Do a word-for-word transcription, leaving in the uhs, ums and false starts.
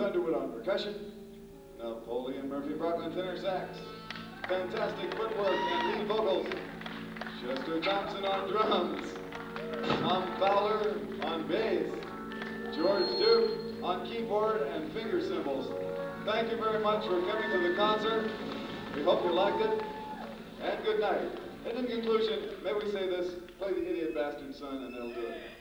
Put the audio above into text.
Underwood on percussion, Napoleon Murphy Brock on tenor sax, fantastic footwork and lead vocals, Chester Thompson on drums, Tom Fowler on bass, George Duke on keyboard and finger cymbals. Thank you very much for coming to the concert. We hope you liked it, and good night. And in conclusion, may we say this, play the Idiot Bastard Son, and they'll do it.